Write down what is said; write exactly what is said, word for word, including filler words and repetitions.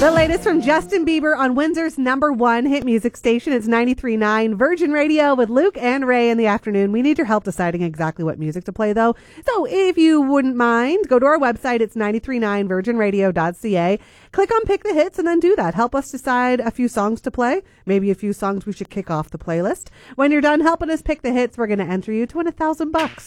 The latest from Justin Bieber on Windsor's number one hit music station. It's ninety-three point nine Virgin Radio with Luke and Ray in the afternoon. We need your help deciding exactly what music to play, though. So if you wouldn't mind, go to our website. It's ninety-three point nine virgin radio dot c a. Click on Pick the Hits and then do that. Help us decide a few songs to play. Maybe a few songs we should kick off the playlist. When you're done helping us pick the hits, we're going to enter you to win a thousand bucks.